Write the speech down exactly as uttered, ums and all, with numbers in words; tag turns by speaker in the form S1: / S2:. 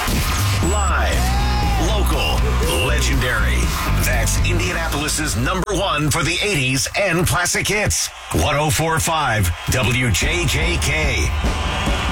S1: Live, local, legendary. That's Indianapolis's number one for the eighties and classic hits. one oh four point five W J J K.